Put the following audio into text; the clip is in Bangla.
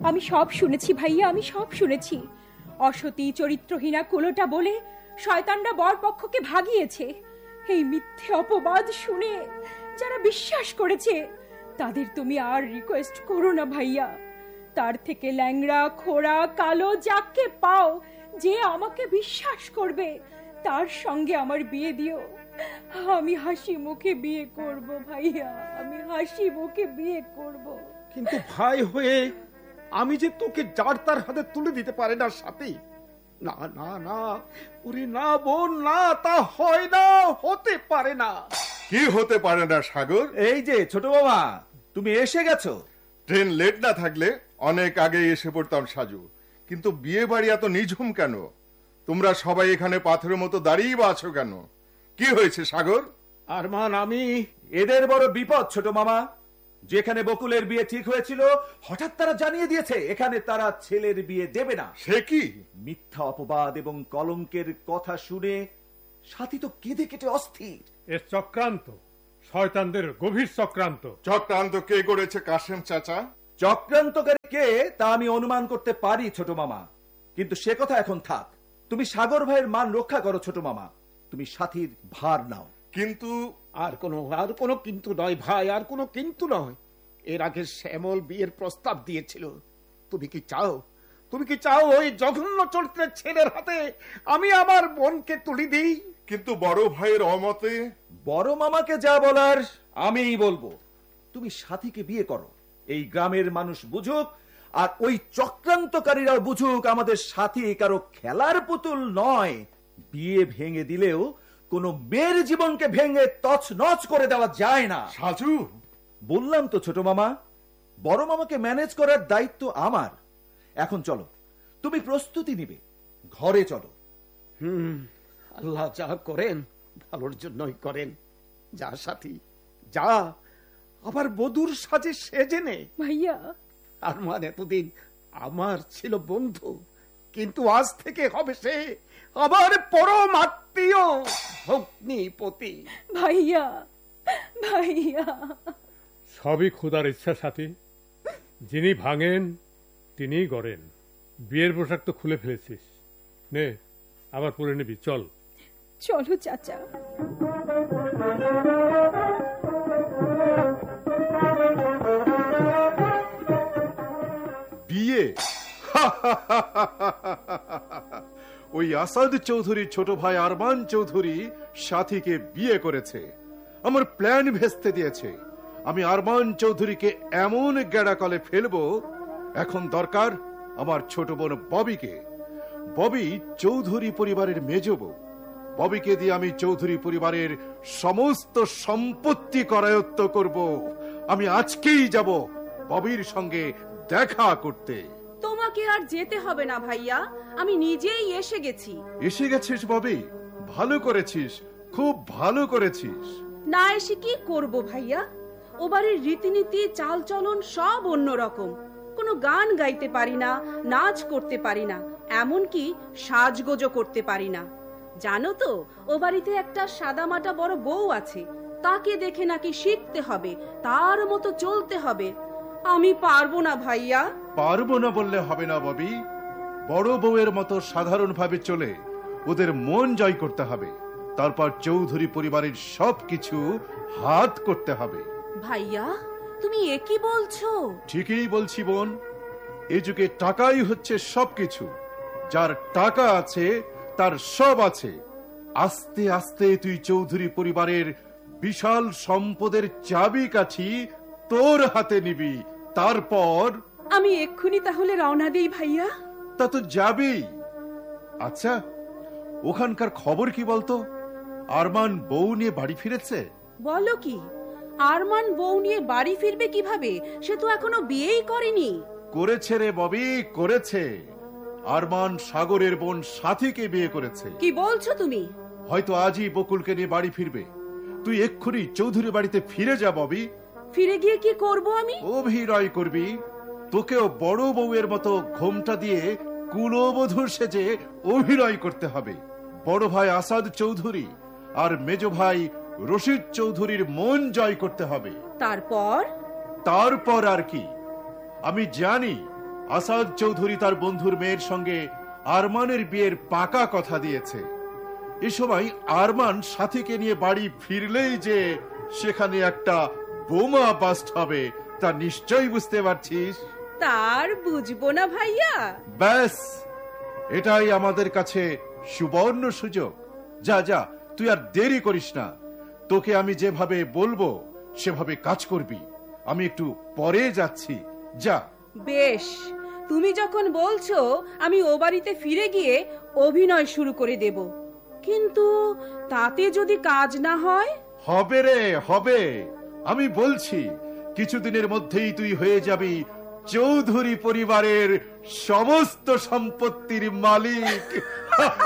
আমি সব শুনেছি ভাইয়া, আমি সব শুনেছি। অসতী চরিত্রহীনা কুলোটা বলে শয়তানরা বরপক্ষকে ভাগিয়েছে। এই মিথ্যে অপবাদ শুনে যারা বিশ্বাস করেছে তাদের তুমি আর রিকোয়েস্ট করো না ভাইয়া। তার থেকে ল্যাংড়া খোড়া কালো যাকে পাও, যে আমাকে বিশ্বাস করবে তার সঙ্গে আমার বিয়ে দিও। আমি হাসি মুখে বিয়ে করব ভাইয়া, আমি হাসি মুখে বিয়ে করব। কিন্তু ভাই হয়ে আমি যে তোকে যার তার হাতে তুলে দিতে পারে না সাথী। না না না, ওরে না বোন না, তা হয় না, হতে পারে না। কি হতে পারে না সাগর? এই যে ছোট মামা, তুমি এসে গেছো। ট্রেন লেট না থাকলে অনেক আগে এসে পড়তাম সাজু, কিন্তু বিয়ে বাড়ি এত নিঝুম কেন? তোমরা সবাই এখানে পাথরের মতো দাঁড়িয়ে বা আছো কেন? কি হয়েছে সাগর? আরমান, আমি এদের বড় বিপদ ছোট মামা। যেখানে বকুলের বিয়ে ঠিক হয়েছিল, হঠাৎ তারা জানিয়ে দিয়েছে এখানে তারা ছেলের বিয়ে দেবে না। সে কি? মিথ্যা অপবাদ এবং কলঙ্কের কথা শুনে সাথী তো কেঁদে কেটে অস্থির। এর চক্রান্ত, শয়তানদের গভীর চক্রান্ত। চক্রান্ত কে করেছে কাশেম চাচা? চক্রান্তকারী কে তা আমি অনুমান করতে পারি ছোট মামা, কিন্তু সে কথা এখন থাক। তুমি সাগর ভাইয়ের মান রক্ষা করো ছোট মামা, তুমি সাথীর ভার নাও। কিন্তু আর কোনো কিন্তু নয় ভাই, আর কোনো কিন্তু নয়। এর আগে শ্যামল বিয়ের প্রস্তাব দিয়েছিল। তুমি কি চাও ওই জঘন্য চরিত্রের ছেলের হাতে আমি আমার বোনকে তুলি দিই? কিন্তু বড় ভাইয়ের অমতে? বড় মামাকে যা বলার আমিই বলবো। তুমি সাথীকে বিয়ে করো, এই গ্রামের মানুষ বুঝুক, আর ওই চক্রান্তকারীরাও বুঝুক আমাদের সাথী কারো খেলার পুতুল নয়। বিয়ে ভেঙে দিলেও কোনো মেয়ের জীবনকে ভেঙে তছনছ করে দেওয়া যায় না। সাজু, বললাম তো ছোট মামা, বড় মামাকে ম্যানেজ করার দায়িত্ব আমার। এখন চলো, তুমি প্রস্তুতি নিবে, ঘরে চলো। আল্লাহ যা করেন ভালোর জন্যই করেন। যা সাথী যা, আবার বধূর সাজে সেজে নে। ভাইয়া, আরমান এতদিন আমার ছিল বন্ধু, কিন্তু আজ থেকে হবে সে আমার পরম আত্মীয়, ভগ্নিপতি। ভাইয়া, ভাইয়া। সবই খোদার ইচ্ছা সাথী, যিনি ভাঙেন তিনিই গড়েন। বিয়ের পোশাক তো খুলে ফেলেছিস, নে আবার পরে নিবি। চল চলো চাচা। বিয়ে? ওই আসাদ চৌধুরীর ছোট ভাই আরমান চৌধুরী সাথীকে বিয়ে করেছে, আমার প্ল্যান ভেস্তে দিয়েছে। আমি আরমান চৌধুরীকে এমন গেড়াকলে ফেলবো, এখন দরকার আমার ছোট বোন ববিকে। ববি চৌধুরী পরিবারের মেজ বউ। ববিকে দিয়ে আমি চৌধুরী পরিবারের সমস্ত সম্পত্তি করায়ত্ত করব। আমি আজকেই যাব ববির সঙ্গে দেখা করতে। তোমাকে আর যেতে হবে না ভাইয়া, আমি নিজেই এসে গেছি। এসে গেছিস ববি? ভালো করেছিস, খুব ভালো করেছিস। না এসে কি করব ভাইয়া? ও বাড়ির রীতিনীতি চালচলন সব অন্যরকম। কোনো গান গাইতে পারি না, নাচ করতে পারি না, এমনকি সাজগোজও করতে পারি না। জানো তো, ও বাড়িতে একটা সাদামাটা বড় বউ আছে, তাকে দেখে নাকি শিখতে হবে, তার মতো চলতে হবে। আমি পারবো না ভাইয়া। পারবো না বললে হবে না ববি। বড় বউয়ের মতো সাধারণভাবে চলে ওদের মন জয় করতে হবে, তারপর চৌধুরী পরিবারের সবকিছু হাত করতে হবে। ভাইয়া, তুমি একই বলছো? ঠিকই বলছি বোন, এই যুগে টাকাই হচ্ছে সবকিছু। যার টাকা আছে তার সব আছে। আস্তে আস্তে তুই চৌধুরী পরিবারের বিশাল সম্পদের চাবিকাঠি তোর হাতে নিবি, তারপর আমি এক্ষুনি তাহলে রওনা দিই ভাইয়া। তা তো যাবেই। আচ্ছা, ওখানকার খবর কি বলতো? আরমান বউ নিয়ে বাড়ি ফিরেছে? বলো কি? আরমান বউ নিয়ে বাড়ি ফিরবে কিভাবে? সে তো এখনো বিয়েই করেনি। করেছে রে ববি, করেছে। আরমান সাগরের বোন সাথীকে বিয়ে করেছে। কি বলছো তুমি? হয়তো আজই বকুলকে নিয়ে বাড়ি ফিরবে। তুই এক্ষুনি চৌধুরী বাড়িতে ফিরে যা ববি। ফিরে গিয়ে কি করব আমি? অভিনয় করবি। তোকেও বড় বউয়ের মতো ঘোমটা দিয়ে কুলবধূ সেজে অভিনয় করতে হবে। বড় ভাই আসাদ চৌধুরী আর মেজ ভাই রশিদ চৌধুরীর মন জয় করতে হবে। তারপর? তারপর আর কি? আমি জানি আসাদ চৌধুরী তার বন্ধুর মেয়ের সঙ্গে আরমানের বিয়ের পাকা কথা দিয়েছে। এ সময় আরমান সাথীকে নিয়ে বাড়ি ফিরলেই যে সেখানে একটা বোমা বাস্ট হবে তা নিশ্চয়ই বুঝতে পারছিস। তার বুঝবো না ভাইয়া। ব্যাস, এটাই আমাদের কাছে সুবর্ণ সুযোগ। যা যা, তুই আর দেরি করিস না। তোকে আমি যেভাবে বলবো সেভাবে কাজ করবি। আমি একটু পরে যাচ্ছি, যা। বেশ, তুমি যখন বলছো আমি ও বাড়িতে ফিরে গিয়ে অভিনয় শুরু করে দেব, কিন্তু তাতে যদি কাজ না হয়? হবে রে, হবে। আমি বলছি কিছুদিনের মধ্যেই তুই হয়ে যাবি চৌধুরী পরিবারের সমস্ত সম্পত্তির মালিক।